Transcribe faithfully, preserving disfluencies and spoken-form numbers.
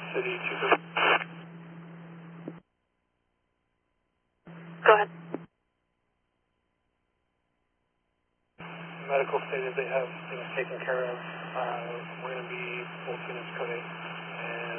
City two thirty. Go ahead. Medical stated they have things taken care of. Uh, we're going to be full units code eight.